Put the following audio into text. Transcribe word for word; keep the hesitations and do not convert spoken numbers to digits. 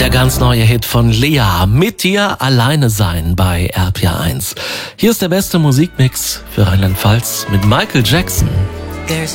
Der ganz neue Hit von Lea, Mit dir alleine sein bei R P R eins. Hier ist der beste Musikmix für Rheinland-Pfalz mit Michael Jackson. There's